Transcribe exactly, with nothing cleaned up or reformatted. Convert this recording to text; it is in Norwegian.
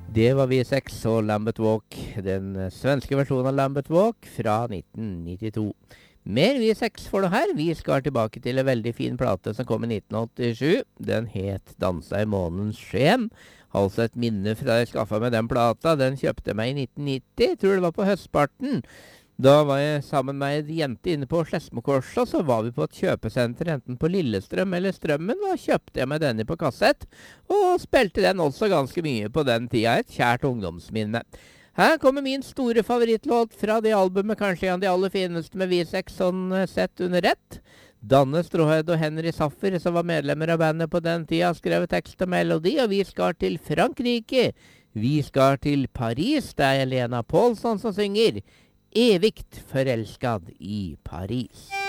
Det var V seks og Lambeth Walk, den svenske versjonen av Lambeth Walk fra nitten nittito. Mer V seks får du her. Vi skal tilbake til en veldig fin plate som kom i nitten åttisju. Den het Dansa i månens sken. Altså et minne fra da jeg skaffet meg den plata. Den kjøpte jeg meg i nitten nitti, tror det var på høstparten. Da var jeg sammen med en jente inne på Slesmokorset, så var vi på et kjøpesenter, enten på Lillestrøm eller Strømmen, og kjøpte jeg meg denne på kassett, og spilte den også ganske mye på den tida, et kjært ungdomsminne. Her kommer min store favorittlåt fra det albumet, kanskje en av de aller fineste med V seks sånn sett under ett. Danne Stråhed og Henry Saffer, som var medlemmer av bandet på den tida, skrev tekst og melodi, og vi skal til Frankrike. Vi skal til Paris, det er Elena Paulson som synger. Evigt forelskad i Paris.